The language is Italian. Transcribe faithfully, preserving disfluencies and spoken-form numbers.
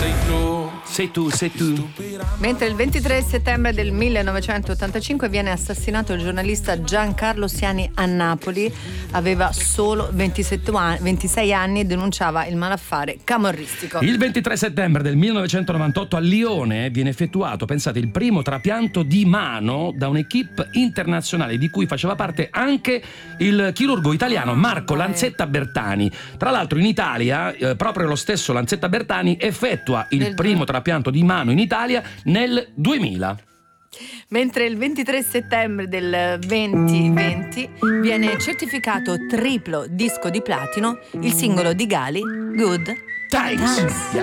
sei tu. Sei tu, sei tu. Mentre il ventitré settembre del millenovecentottantacinque viene assassinato il giornalista Giancarlo Siani a Napoli. Aveva solo ventisette anni, ventisei anni e denunciava il malaffare camorristico. Il ventitré settembre del millenovecentonovantotto a Lione viene effettuato, pensate, il primo trapianto di mano da un'equipe internazionale di cui faceva parte anche il chirurgo italiano Marco Lanzetta Bertani. Tra l'altro in Italia eh, proprio lo stesso Lanzetta Bertani effettua il Nel primo trapianto di mano in Italia nel duemila. Mentre il ventitré settembre del duemilaventi viene certificato triplo disco di platino il singolo di Gali Good Times.